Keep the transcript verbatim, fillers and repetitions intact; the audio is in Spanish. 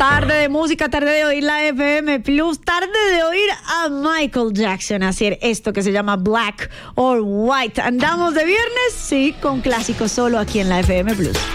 Tarde de música, tarde de oír la F M Plus, tarde de oír a Michael Jackson hacer esto que se llama Black or White. ¿Andamos de viernes? Sí, con clásicos solo aquí en la F M Plus.